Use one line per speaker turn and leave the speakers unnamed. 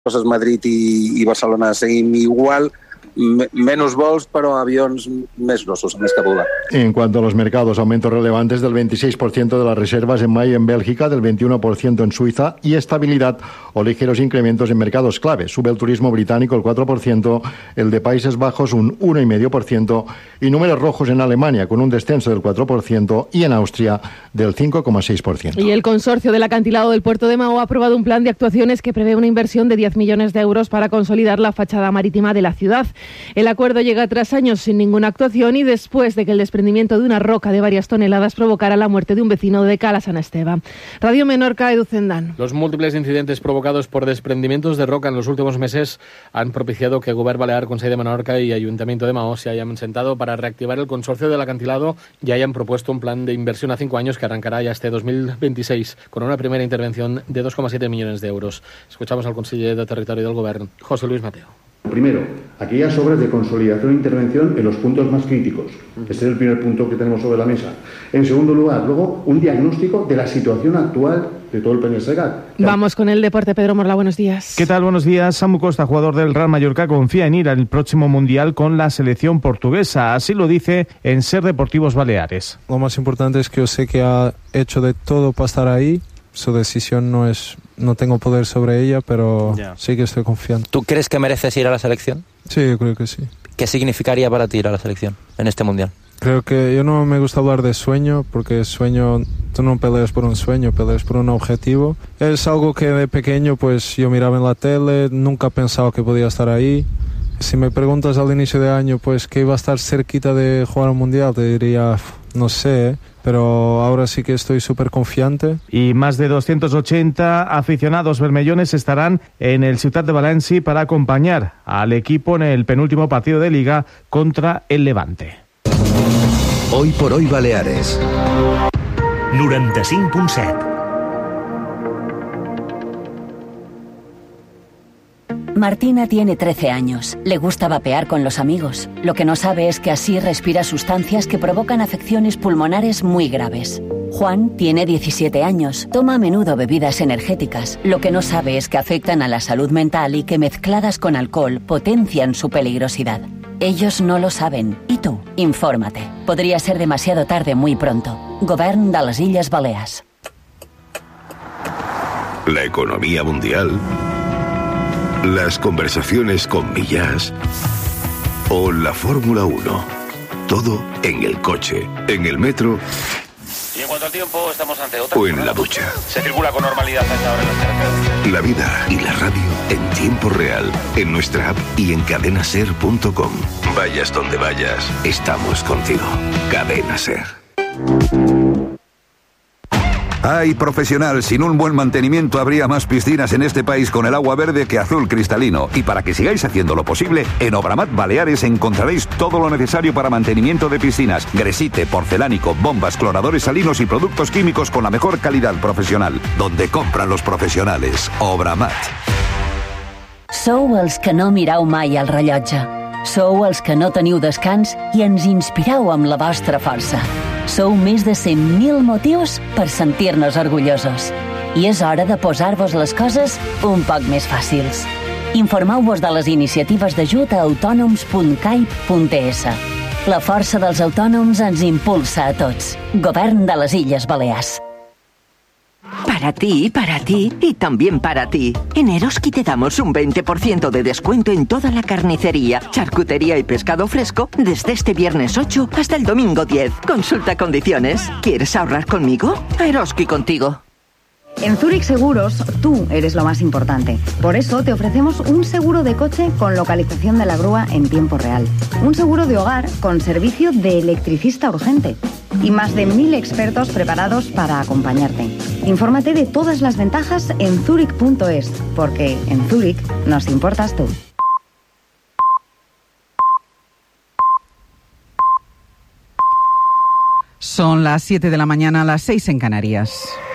coses Madrid i Barcelona seguim igual, menos vols, pero aviones más grossos, más cabuda.
En cuanto a los mercados, aumentos relevantes del 26% de las reservas en mayo en Bélgica, del 21% en Suiza y estabilidad o ligeros incrementos en mercados clave. Sube el turismo británico el 4%, el de Países Bajos un 1,5% y números rojos en Alemania con un descenso del 4% y en Austria del 5,6%.
Y el consorcio del acantilado del puerto de Mahó ha aprobado un plan de actuaciones que prevé una inversión de 10 millones de euros para consolidar la fachada marítima de la ciudad. El acuerdo llega tras años sin ninguna actuación y después de que el desprendimiento de una roca de varias toneladas provocara la muerte de un vecino de Cala San Esteban. Radio Menorca, Edu Zendán.
Los múltiples incidentes provocados por desprendimientos de roca en los últimos meses han propiciado que Govern Balear, Consell de Menorca y Ayuntamiento de Mahó se hayan sentado para reactivar el consorcio del acantilado y hayan propuesto un plan de inversión a 5 años que arrancará ya este 2026 con una primera intervención de 2,7 millones de euros. Escuchamos al conseller de Territorio del Govern, José Luis Mateo.
Primero, aquellas obras de consolidación e intervención en los puntos más críticos. Este es el primer punto que tenemos sobre la mesa. En segundo lugar, luego, un diagnóstico de la situación actual de todo el Penya-Segat.
Vamos con el deporte. Pedro Morla, buenos días.
¿Qué tal? Buenos días. Samu Costa, jugador del Real Mallorca, confía en ir al próximo Mundial con la selección portuguesa. Así lo dice en Ser Deportivos Baleares.
Lo más importante es que yo sé que ha hecho de todo para estar ahí. Su decisión no tengo poder sobre ella, pero sí que estoy confiando.
¿Tú crees que mereces ir a la selección?
Sí, yo creo que sí.
¿Qué significaría para ti ir a la selección en este Mundial?
Creo que yo no me gusta hablar de sueño, porque sueño, tú no peleas por un sueño, peleas por un objetivo. Es algo que de pequeño pues yo miraba en la tele, nunca pensaba que podía estar ahí. Si me preguntas al inicio de año pues que iba a estar cerquita de jugar un Mundial, te diría, no sé, pero ahora sí que estoy súper confiante.
Y más de 280 aficionados bermellones estarán en el Ciutat de València para acompañar al equipo en el penúltimo partido de Liga contra el Levante.
Hoy por hoy Baleares. 95.7.
Martina tiene 13 años. Le gusta vapear con los amigos. Lo que no sabe es que así respira sustancias que provocan afecciones pulmonares muy graves. Juan tiene 17 años. Toma a menudo bebidas energéticas. Lo que no sabe es que afectan a la salud mental y que mezcladas con alcohol potencian su peligrosidad. Ellos no lo saben. ¿Y tú? Infórmate. Podría ser demasiado tarde muy pronto. Govern de les Illes Balears.
La economía mundial, las conversaciones con Millás o la Fórmula 1. Todo en el coche, en el metro.
Y en cuanto al tiempo, estamos ante otra.
O en la ducha.
Se circula con normalidad a esta hora en las carreteras.
La vida y la radio en tiempo real, en nuestra app y en cadenaser.com. Vayas donde vayas, estamos contigo. Cadena Ser.
Ay, profesional, sin un buen mantenimiento habría más piscinas en este país con el agua verde que azul cristalino. Y para que sigáis haciendo lo posible, en Obramat Baleares encontraréis todo lo necesario para mantenimiento de piscinas. Gresite, porcelánico, bombas, cloradores salinos y productos químicos con la mejor calidad profesional. Donde compran los profesionales. Obramat.
Sou els que no mirau mai el rellotge. Sou els que no teniu descans i ens inspireu amb la vostra força. Sou més de 100.000 motius per sentir-nos orgullosos. I és hora de posar-vos les coses un poc més fàcils. Informeu-vos de les iniciatives d'ajut a autònoms.caip.es. La força dels autònoms ens impulsa a tots. Govern de les Illes Balears.
Para ti y también para ti. En Eroski te damos un 20% de descuento en toda la carnicería, charcutería y pescado fresco desde este viernes 8 hasta el domingo 10. Consulta condiciones. ¿Quieres ahorrar conmigo? Eroski contigo.
En Zurich Seguros, tú eres lo más importante. Por eso te ofrecemos un seguro de coche con localización de la grúa en tiempo real. Un seguro de hogar con servicio de electricista urgente. Y más de 1.000 expertos preparados para acompañarte. Infórmate de todas las ventajas en Zurich.es, porque en Zurich nos importas tú.
Son las 7 de la mañana, las 6 en Canarias.